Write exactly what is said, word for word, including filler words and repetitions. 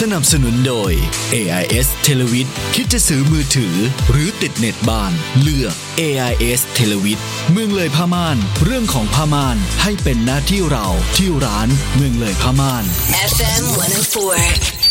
สนับสนุนโดย เอ ไอ เอส Televid คิดจะซื้อมือถือหรือติดเน็ตบ้านเลือก เอ ไอ เอส Televid เมืองเลยผ้าม่านเรื่องของผ้าม่านให้เป็นหน้าที่เราที่ร้านเมืองเลยผ้าม่านเอฟ เอ็ม หนึ่งศูนย์สี่